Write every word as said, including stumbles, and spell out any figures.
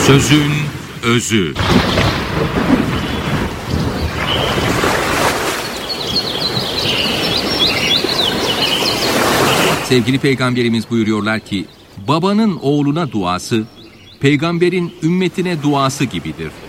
Sözün özü. Sevgili Peygamberimiz buyuruyorlar ki, babanın oğluna duası, peygamberin ümmetine duası gibidir.